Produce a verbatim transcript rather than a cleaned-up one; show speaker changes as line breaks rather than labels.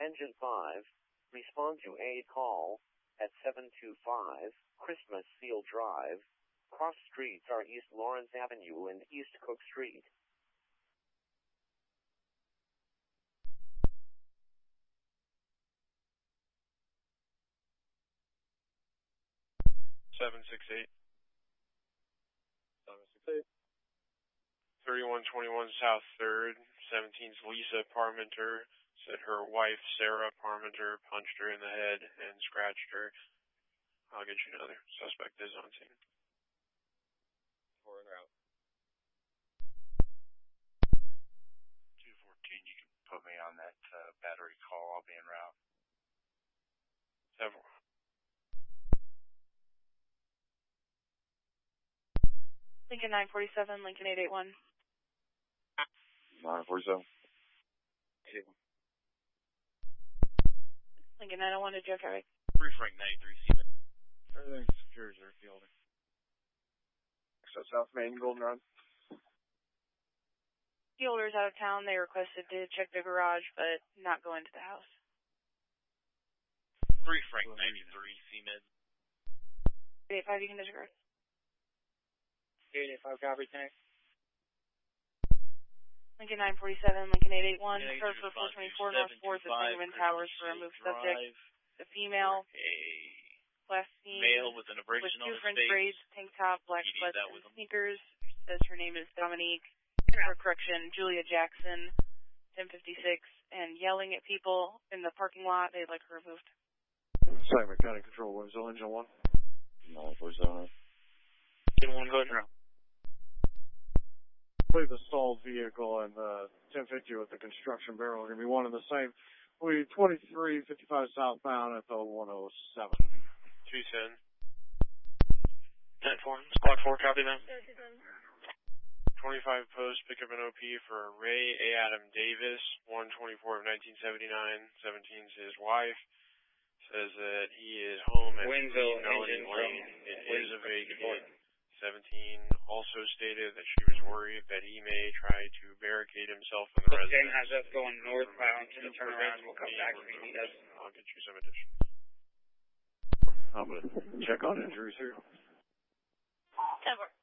Engine five, respond to a call at seven two five Christmas Seal Drive. Cross streets are East Lawrence Avenue and East Cook Street.
seven six eight.
seven six eight.
thirty-one twenty-one South third, seventeen's Lisa Parmenter, said her wife, Sarah Parmenter, punched her in the head and scratched her. I'll get you another. Suspect is on scene.
Four en route.
two fourteen, you can put me on that uh, battery call. I'll be en route.
Several.
Lincoln nine forty-seven, Lincoln eight eight one.
nine forty-seven.
Lincoln nine oh one to Joe Carey.
Free Frank ninety-three, Seaman.
Everything's secure, sir. Fielding. So South Main, Golden Rod.
The owner's out of town. They requested to check the garage, but not go into the house.
Free Frank ninety-three, Seaman.
eight eight five, you can disregard.
eight eight five, copy, connect.
Lincoln nine forty-seven, Lincoln eight eight one,
Yeah,
served for four twenty-four North fourth at Sangamon Towers for a removed subject. The female, last seen
male with an
with
abrasion
two
on his
French
face.
braids, tank top, black
He did
sweats,
that
and
with him.
sneakers. Says her name is Dominique, or correction, Julia Jackson, ten fifty-six, and yelling at people in the parking lot. They'd like her removed.
Segment County Control, Winslow, Engine one. nine forty-seven.
Engine one, go ahead and route.
I believe the stalled vehicle and the ten fifty with the construction barrel are going to be one and the same. We twenty-three fifty-five southbound at the one oh seven.
two ten.
ten four, squad four, copy that.
twenty-five post, pick up an O P for Ray A. Adam Davis, one twenty-four of nineteen seventy-nine, seventeen's his wife. Says that he is home at
Winslow,
Melody
engine
Lane.
from
It is a
Winslow,
vacant. seventeen also stated that she was worried that he may try to barricade himself in the
Same
residence.
has us going northbound to the turnaround. We'll come back if he does.
I'll get you some addition.
I'm going to check on injuries here.
ten four.